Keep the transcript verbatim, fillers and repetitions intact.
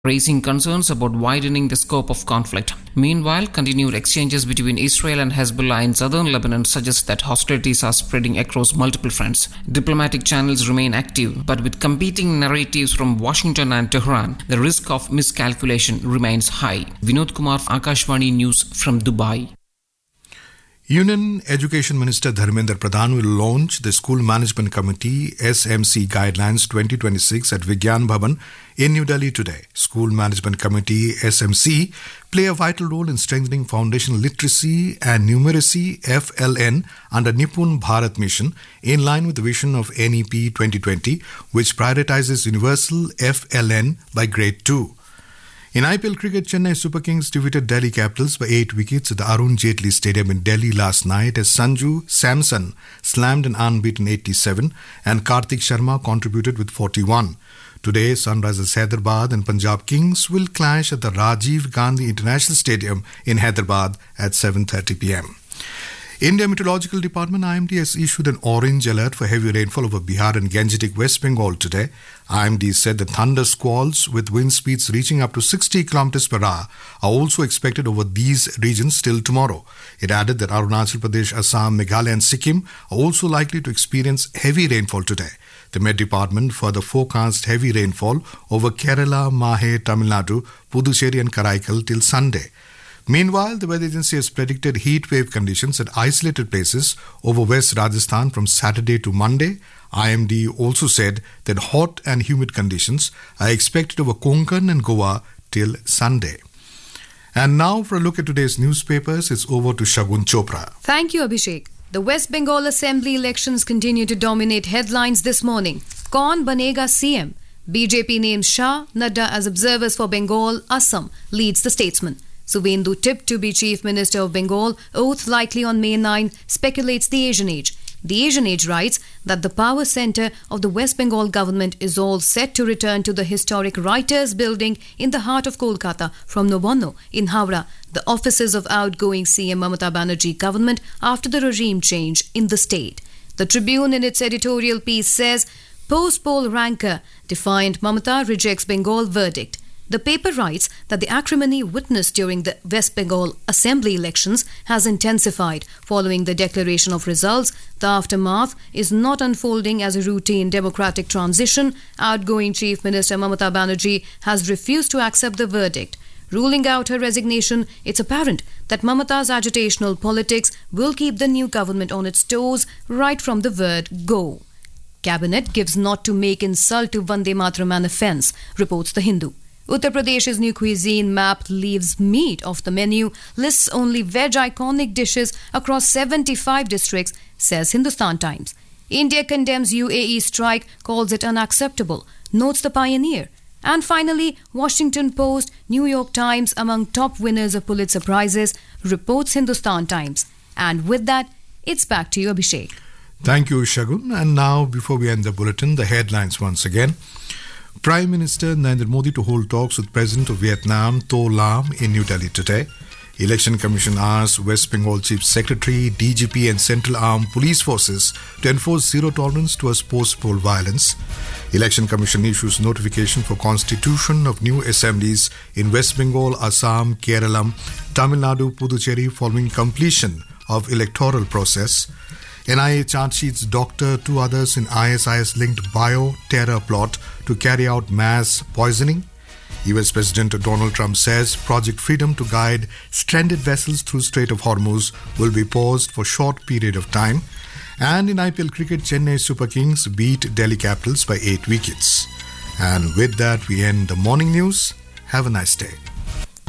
raising concerns about widening the scope of conflict. Meanwhile, continued exchanges between Israel and Hezbollah in southern Lebanon suggest that hostilities are spreading across multiple fronts. Diplomatic channels remain active, but with competing narratives from Washington and Tehran, the risk of miscalculation remains high. Vinod Kumar, Akashvani News from Dubai. Union Education Minister Dharmendra Pradhan will launch the School Management Committee S M C Guidelines twenty twenty-six at Vigyan Bhavan in New Delhi today. School Management Committee S M C play a vital role in strengthening foundational literacy and numeracy F L N under Nipun Bharat Mission in line with the vision of N E P twenty twenty, which prioritizes universal F L N by grade two. In I P L cricket, Chennai Super Kings defeated Delhi Capitals by eight wickets at the Arun Jaitley Stadium in Delhi last night as Sanju Samson slammed an unbeaten eighty-seven and Karthik Sharma contributed with forty-one. Today, Sunrisers Hyderabad and Punjab Kings will clash at the Rajiv Gandhi International Stadium in Hyderabad at seven thirty p.m. India Meteorological Department I M D has issued an orange alert for heavy rainfall over Bihar and Gangetic West Bengal today. I M D said that thunder squalls with wind speeds reaching up to sixty kilometers per hour are also expected over these regions till tomorrow. It added that Arunachal Pradesh, Assam, Meghalaya and Sikkim are also likely to experience heavy rainfall today. The Met Department further forecast heavy rainfall over Kerala, Mahe, Tamil Nadu, Puducherry and Karaikal till Sunday. Meanwhile, the weather agency has predicted heat wave conditions at isolated places over West Rajasthan from Saturday to Monday. I M D also said that hot and humid conditions are expected over Konkan and Goa till Sunday. And now for a look at today's newspapers, it's over to Shagun Chopra. Thank you, Abhishek. The West Bengal Assembly elections continue to dominate headlines this morning. Kaun banega C M? B J P names Shah, Nadda as observers for Bengal. Assam leads the statesman. Suvendu tipped to be Chief Minister of Bengal, oath likely on May ninth, speculates the Asian Age. The Asian Age writes that the power centre of the West Bengal government is all set to return to the historic Writers' Building in the heart of Kolkata from Nobono in Howrah, the offices of outgoing C M Mamata Banerjee government after the regime change in the state. The Tribune in its editorial piece says, post-poll ranker defiant Mamata rejects Bengal verdict. The paper writes that the acrimony witnessed during the West Bengal Assembly elections has intensified following the declaration of results. The aftermath is not unfolding as a routine democratic transition. Outgoing Chief Minister Mamata Banerjee has refused to accept the verdict. Ruling out her resignation, it's apparent that Mamata's agitational politics will keep the new government on its toes right from the word go. Cabinet gives not to make insult to Vande Mataram an offence, reports The Hindu. Uttar Pradesh's new cuisine map leaves meat off the menu, lists only veg iconic dishes across seventy-five districts, says Hindustan Times. India condemns U A E strike, calls it unacceptable, notes The Pioneer. And finally, Washington Post, New York Times among top winners of Pulitzer Prizes, reports Hindustan Times. And with that, it's back to you, Abhishek. Thank you, Shagun. And now, before we end the bulletin, the headlines once again. Prime Minister Narendra Modi to hold talks with President of Vietnam, Tho Lam, in New Delhi today. Election Commission asks West Bengal Chief Secretary, D G P and Central Armed Police Forces to enforce zero tolerance towards post-poll violence. Election Commission issues notification for constitution of new assemblies in West Bengal, Assam, Kerala, Tamil Nadu, Puducherry following completion of electoral process. N I A charge sheets doctor two others in I S I S-linked bio-terror plot to carry out mass poisoning. U S President Donald Trump says Project Freedom to guide stranded vessels through Strait of Hormuz will be paused for short period of time. And in I P L cricket, Chennai Super Kings beat Delhi Capitals by eight wickets. And with that, we end the morning news. Have a nice day.